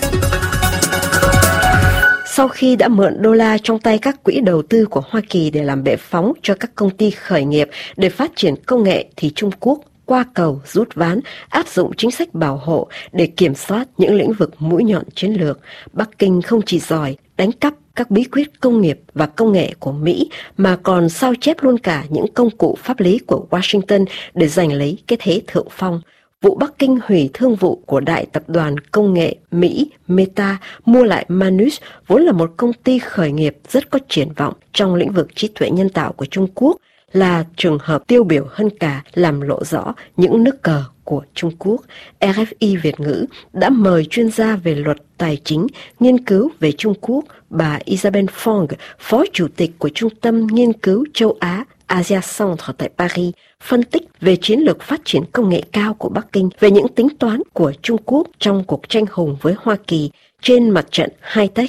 Sau khi đã mượn đô la trong tay các quỹ đầu tư của Hoa Kỳ để làm bệ phóng cho các công ty khởi nghiệp để phát triển công nghệ, thì Trung Quốc qua cầu rút ván, áp dụng chính sách bảo hộ để kiểm soát những lĩnh vực mũi nhọn chiến lược. Bắc Kinh không chỉ giỏi đánh cắp các bí quyết công nghiệp và công nghệ của Mỹ, mà còn sao chép luôn cả những công cụ pháp lý của Washington để giành lấy cái thế thượng phong. Vụ Bắc Kinh hủy thương vụ của đại tập đoàn công nghệ Mỹ Meta mua lại Manus, vốn là một công ty khởi nghiệp rất có triển vọng trong lĩnh vực trí tuệ nhân tạo của Trung Quốc, là trường hợp tiêu biểu hơn cả, làm lộ rõ những nước cờ của Trung Quốc. rờ ép i Việt ngữ đã mời chuyên gia về luật tài chính nghiên cứu về Trung Quốc, bà Isabelle Feng, Phó Chủ tịch của Trung tâm Nghiên cứu Châu Á Asia Center tại Paris, phân tích về chiến lược phát triển công nghệ cao của Bắc Kinh, về những tính toán của Trung Quốc trong cuộc tranh hùng với Hoa Kỳ trên mặt trận high-tech.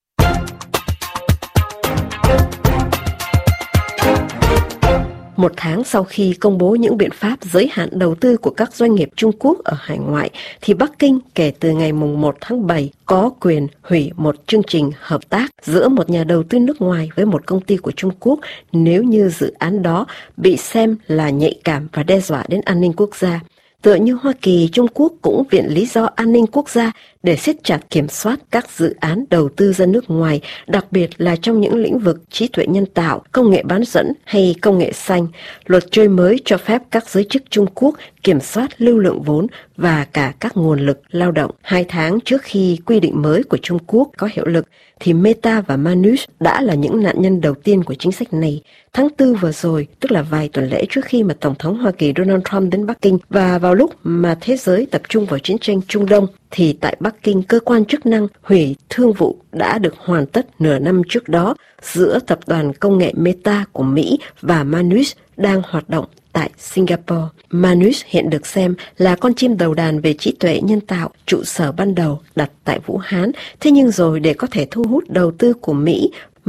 Một tháng sau khi công bố những biện pháp giới hạn đầu tư của các doanh nghiệp Trung Quốc ở hải ngoại, thì Bắc Kinh kể từ ngày mùng một tháng bảy có quyền hủy một chương trình hợp tác giữa một nhà đầu tư nước ngoài với một công ty của Trung Quốc nếu như dự án đó bị xem là nhạy cảm và đe dọa đến an ninh quốc gia. Tựa như Hoa Kỳ, Trung Quốc cũng viện lý do an ninh quốc gia để siết chặt kiểm soát các dự án đầu tư ra nước ngoài, đặc biệt là trong những lĩnh vực trí tuệ nhân tạo, công nghệ bán dẫn hay công nghệ xanh. Luật chơi mới cho phép các giới chức Trung Quốc kiểm soát lưu lượng vốn và cả các nguồn lực lao động. Hai tháng trước khi quy định mới của Trung Quốc có hiệu lực, thì Meta và Manus đã là những nạn nhân đầu tiên của chính sách này. Tháng tư vừa rồi, tức là vài tuần lễ trước khi mà Tổng thống Hoa Kỳ Donald Trump đến Bắc Kinh, và vào lúc mà thế giới tập trung vào chiến tranh Trung Đông, thì tại Bắc Kinh, cơ quan chức năng hủy thương vụ đã được hoàn tất nửa năm trước đó giữa tập đoàn công nghệ Meta của Mỹ và Manus đang hoạt động tại Singapore. Manus hiện được xem là con chim đầu đàn về trí tuệ nhân tạo, trụ sở ban đầu đặt tại Vũ Hán. Thế nhưng rồi để có thể thu hút đầu tư của Mỹ,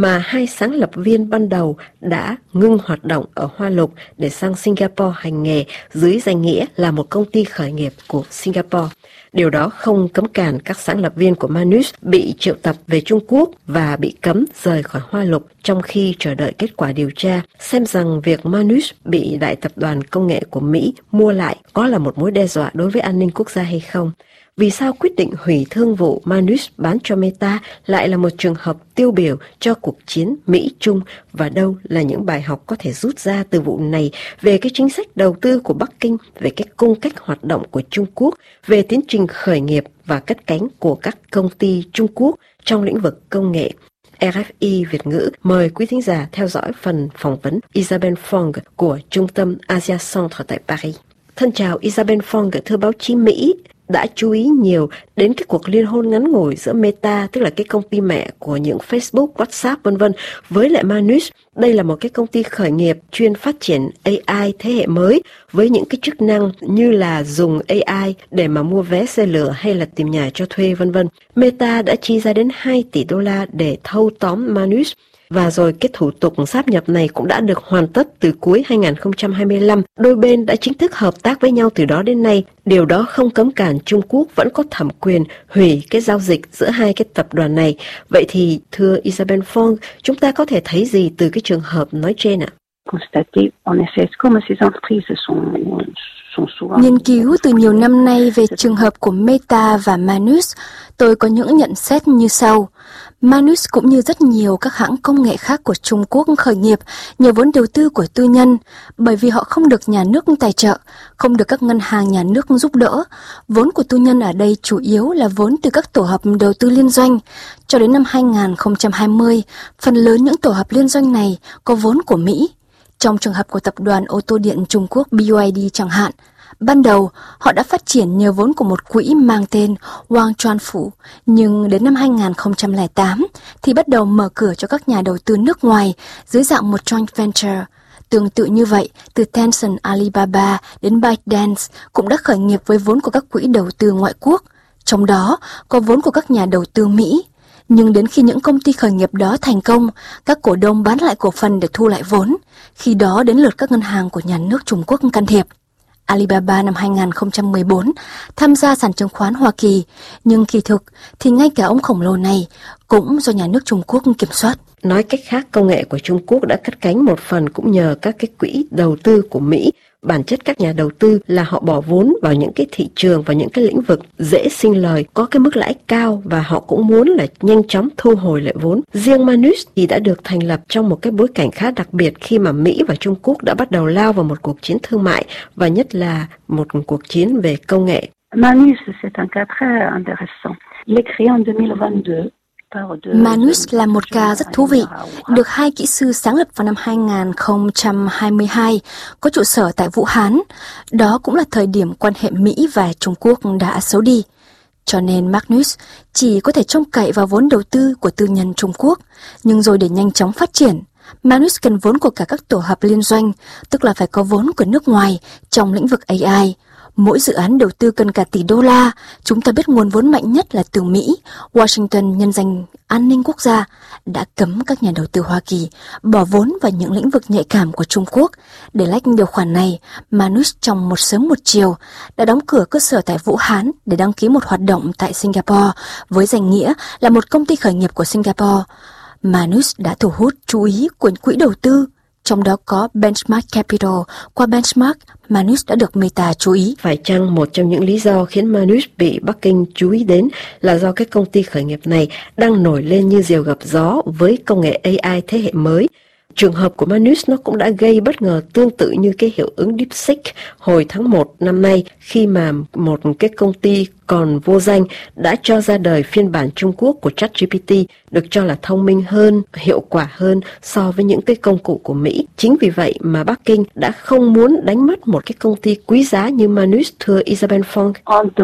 mà hai sáng lập viên ban đầu đã ngưng hoạt động ở Hoa Lục để sang Singapore hành nghề dưới danh nghĩa là một công ty khởi nghiệp của Singapore. Điều đó không cấm cản các sáng lập viên của Manus bị triệu tập về Trung Quốc và bị cấm rời khỏi Hoa Lục trong khi chờ đợi kết quả điều tra, xem rằng việc Manus bị đại tập đoàn công nghệ của Mỹ mua lại có là một mối đe dọa đối với an ninh quốc gia hay không. Vì sao quyết định hủy thương vụ Manus bán cho Meta lại là một trường hợp tiêu biểu cho cuộc chiến Mỹ-Trung, và đâu là những bài học có thể rút ra từ vụ này về cái chính sách đầu tư của Bắc Kinh, về cái cung cách hoạt động của Trung Quốc, về tiến trình khởi nghiệp và cất cánh của các công ty Trung Quốc trong lĩnh vực công nghệ. rờ ép i Việt ngữ mời quý thính giả theo dõi phần phỏng vấn Isabelle Fong của Trung tâm Asia Centre tại Paris. Thân chào Isabelle Fong, thưa báo chí Mỹ đã chú ý nhiều đến cái cuộc liên hôn ngắn ngủi giữa Meta, tức là cái công ty mẹ của những Facebook, WhatsApp vân vân, với lại Manus. Đây là một cái công ty khởi nghiệp chuyên phát triển a i thế hệ mới với những cái chức năng như là dùng a i để mà mua vé xe lửa hay là tìm nhà cho thuê vân vân. Meta đã chi ra đến hai tỷ đô la để thâu tóm Manus. Và rồi cái thủ tục sáp nhập này cũng đã được hoàn tất từ cuối hai không hai lăm. Đôi bên đã chính thức hợp tác với nhau từ đó đến nay. Điều đó không cấm cản Trung Quốc vẫn có thẩm quyền hủy cái giao dịch giữa hai cái tập đoàn này. Vậy thì thưa Isabelle Fong, chúng ta có thể thấy gì từ cái trường hợp nói trên ạ? Nghiên cứu từ nhiều năm nay về trường hợp của Meta và Manus, tôi có những nhận xét như sau. Manus cũng như rất nhiều các hãng công nghệ khác của Trung Quốc khởi nghiệp nhờ vốn đầu tư của tư nhân, bởi vì họ không được nhà nước tài trợ, không được các ngân hàng nhà nước giúp đỡ. Vốn của tư nhân ở đây chủ yếu là vốn từ các tổ hợp đầu tư liên doanh. Cho đến năm hai không hai không, phần lớn những tổ hợp liên doanh này có vốn của Mỹ. Trong trường hợp của tập đoàn ô tô điện Trung Quốc bê i đê chẳng hạn, ban đầu họ đã phát triển nhờ vốn của một quỹ mang tên Wang Chuanfu, nhưng đến năm hai không không tám thì bắt đầu mở cửa cho các nhà đầu tư nước ngoài dưới dạng một joint venture. Tương tự như vậy, từ Tencent, Alibaba đến ByteDance cũng đã khởi nghiệp với vốn của các quỹ đầu tư ngoại quốc, trong đó có vốn của các nhà đầu tư Mỹ. Nhưng đến khi những công ty khởi nghiệp đó thành công, các cổ đông bán lại cổ phần để thu lại vốn. Khi đó đến lượt các ngân hàng của nhà nước Trung Quốc can thiệp. Alibaba năm hai không một bốn tham gia sàn chứng khoán Hoa Kỳ, nhưng kỳ thực thì ngay cả ông khổng lồ này cũng do nhà nước Trung Quốc kiểm soát. Nói cách khác, công nghệ của Trung Quốc đã cất cánh một phần cũng nhờ các cái quỹ đầu tư của Mỹ. Bản chất các nhà đầu tư là họ bỏ vốn vào những cái thị trường và những cái lĩnh vực dễ sinh lời, có cái mức lãi cao, và họ cũng muốn là nhanh chóng thu hồi lại vốn. Riêng Manus thì đã được thành lập trong một cái bối cảnh khá đặc biệt khi mà Mỹ và Trung Quốc đã bắt đầu lao vào một cuộc chiến thương mại và nhất là một cuộc chiến về công nghệ. Manus, c'est un cas très intéressant. Il est créé en deux mille vingt-deux. Manus là một ca rất thú vị, được hai kỹ sư sáng lập vào năm hai không hai hai, có trụ sở tại Vũ Hán. Đó cũng là thời điểm quan hệ Mỹ và Trung Quốc đã xấu đi. Cho nên Manus chỉ có thể trông cậy vào vốn đầu tư của tư nhân Trung Quốc, nhưng rồi để nhanh chóng phát triển, Manus cần vốn của cả các tổ hợp liên doanh, tức là phải có vốn của nước ngoài trong lĩnh vực a i. Mỗi dự án đầu tư cần cả tỷ đô la. Chúng ta biết nguồn vốn mạnh nhất là từ Mỹ. Washington nhân danh an ninh quốc gia đã cấm các nhà đầu tư Hoa Kỳ bỏ vốn vào những lĩnh vực nhạy cảm của Trung Quốc. Để lách điều khoản này, Manus trong một sớm một chiều đã đóng cửa cơ sở tại Vũ Hán để đăng ký một hoạt động tại Singapore với danh nghĩa là một công ty khởi nghiệp của Singapore. Manus đã thu hút chú ý của quỹ đầu tư, trong đó có Benchmark Capital. Qua Benchmark, Manus đã được Meta chú ý. Phải chăng một trong những lý do khiến Manus bị Bắc Kinh chú ý đến là do cái công ty khởi nghiệp này đang nổi lên như diều gặp gió với công nghệ a i thế hệ mới? Trường hợp của Manus nó cũng đã gây bất ngờ tương tự như cái hiệu ứng DeepSeek hồi tháng một năm nay, khi mà một cái công ty còn vô danh đã cho ra đời phiên bản Trung Quốc của ChatGPT, được cho là thông minh hơn, hiệu quả hơn so với những cái công cụ của Mỹ. Chính vì vậy mà Bắc Kinh đã không muốn đánh mất một cái công ty quý giá như Manus, thưa Isabelle Fong.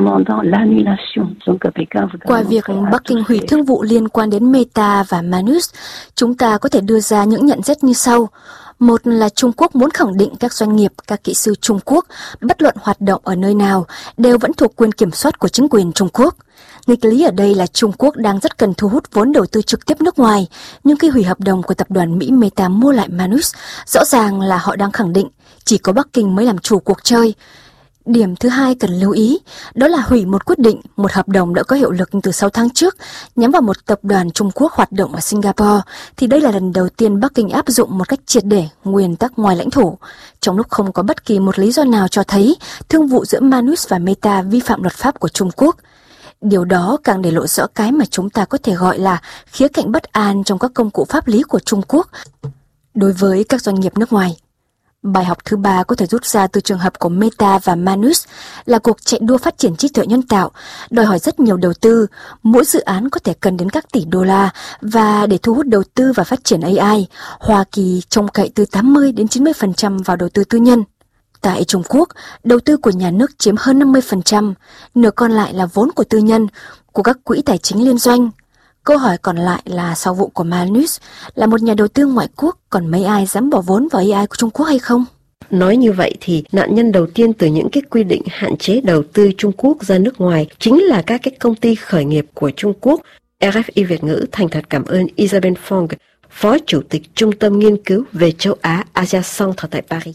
Qua việc Bắc Kinh hủy thương vụ liên quan đến Meta và Manus, chúng ta có thể đưa ra những nhận xét như sau. Một là Trung Quốc muốn khẳng định các doanh nghiệp, các kỹ sư Trung Quốc, bất luận hoạt động ở nơi nào, đều vẫn thuộc quyền kiểm soát của chính quyền Trung Quốc. Nghịch lý ở đây là Trung Quốc đang rất cần thu hút vốn đầu tư trực tiếp nước ngoài, nhưng khi hủy hợp đồng của tập đoàn Mỹ Meta mua lại Manus, rõ ràng là họ đang khẳng định chỉ có Bắc Kinh mới làm chủ cuộc chơi. Điểm thứ hai cần lưu ý, đó là hủy một quyết định, một hợp đồng đã có hiệu lực từ sáu tháng trước, nhắm vào một tập đoàn Trung Quốc hoạt động ở Singapore, thì đây là lần đầu tiên Bắc Kinh áp dụng một cách triệt để nguyên tắc ngoài lãnh thổ, trong lúc không có bất kỳ một lý do nào cho thấy thương vụ giữa Manus và Meta vi phạm luật pháp của Trung Quốc. Điều đó càng để lộ rõ cái mà chúng ta có thể gọi là khía cạnh bất an trong các công cụ pháp lý của Trung Quốc đối với các doanh nghiệp nước ngoài. Bài học thứ ba có thể rút ra từ trường hợp của Meta và Manus là cuộc chạy đua phát triển trí tuệ nhân tạo, đòi hỏi rất nhiều đầu tư, mỗi dự án có thể cần đến các tỷ đô la, và để thu hút đầu tư và phát triển a i, Hoa Kỳ trông cậy từ tám mươi đến chín mươi phần trăm vào đầu tư tư nhân. Tại Trung Quốc, đầu tư của nhà nước chiếm hơn năm mươi phần trăm, nửa còn lại là vốn của tư nhân, của các quỹ tài chính liên doanh. Câu hỏi còn lại là sau vụ của Manus, là một nhà đầu tư ngoại quốc, còn mấy ai dám bỏ vốn vào a i của Trung Quốc hay không? Nói như vậy thì nạn nhân đầu tiên từ những cái quy định hạn chế đầu tư Trung Quốc ra nước ngoài chính là các cái công ty khởi nghiệp của Trung Quốc. rờ ép i Việt ngữ thành thật cảm ơn Isabelle Fong, Phó Chủ tịch Trung tâm Nghiên cứu về châu Á Asia Centre tại Paris.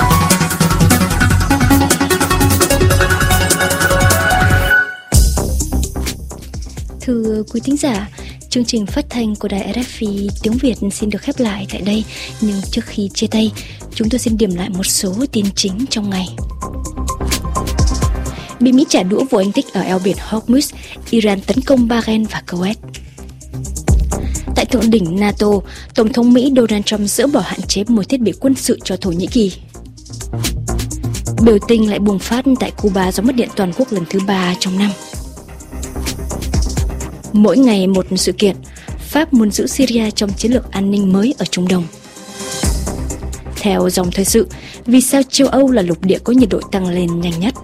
Thưa quý thính giả, chương trình phát thanh của đài rờ ép i tiếng Việt xin được khép lại tại đây. Nhưng trước khi chia tay, chúng tôi xin điểm lại một số tin chính trong ngày. Bị Mỹ trả đũa vụ anh tích ở eo biển Hormuz, Iran tấn công Bahrain và Kuwait. Tại thượng đỉnh NATO, Tổng thống Mỹ Donald Trump dỡ bỏ hạn chế mua thiết bị quân sự cho Thổ Nhĩ Kỳ. Biểu tình lại bùng phát tại Cuba do mất điện toàn quốc lần thứ ba trong năm. Mỗi ngày một sự kiện, Pháp muốn giữ Syria trong chiến lược an ninh mới ở Trung Đông. Theo dòng thời sự, vì sao châu Âu là lục địa có nhiệt độ tăng lên nhanh nhất?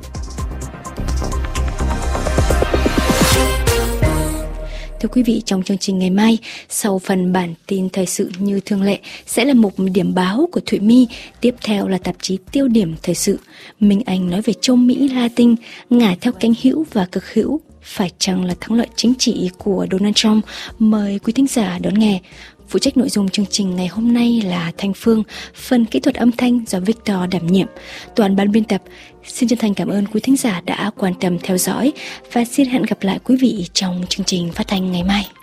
Thưa quý vị, trong chương trình ngày mai, sau phần bản tin thời sự như thường lệ, sẽ là một điểm báo của Thụy My, tiếp theo là tạp chí Tiêu điểm thời sự. Minh Anh nói về châu Mỹ Latin, ngả theo cánh hữu và cực hữu. Phải chăng là thắng lợi chính trị của Donald Trump? Mời quý thính giả đón nghe. Phụ trách nội dung chương trình ngày hôm nay là Thanh Phương, phần kỹ thuật âm thanh do Victor đảm nhiệm. Toàn ban biên tập xin chân thành cảm ơn quý thính giả đã quan tâm theo dõi và xin hẹn gặp lại quý vị trong chương trình phát thanh ngày mai.